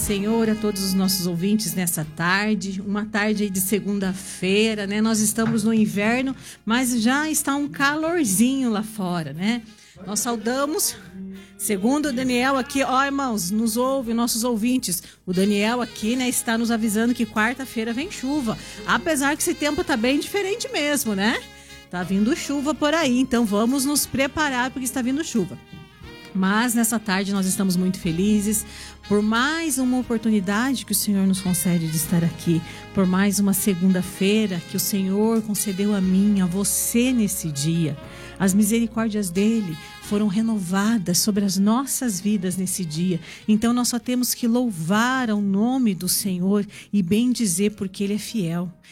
Senhor, a todos os nossos ouvintes nessa tarde, uma tarde aí de segunda-feira, né? Nós estamos no inverno, mas já está um calorzinho lá fora, né? Nós saudamos, segundo o Daniel aqui, ó irmãos, nos ouve, nossos ouvintes, o Daniel aqui, né, está nos avisando que quarta-feira vem chuva, apesar que esse tempo tá bem diferente mesmo, né? Tá vindo chuva por aí, então vamos nos preparar porque está vindo chuva. Mas nessa tarde nós estamos muito felizes por mais uma oportunidade que o Senhor nos concede de estar aqui, por mais uma segunda-feira que o Senhor concedeu a mim, a você nesse dia. As misericórdias dele foram renovadas sobre as nossas vidas nesse dia. Então nós só temos que louvar ao nome do Senhor e bendizer porque ele é fiel.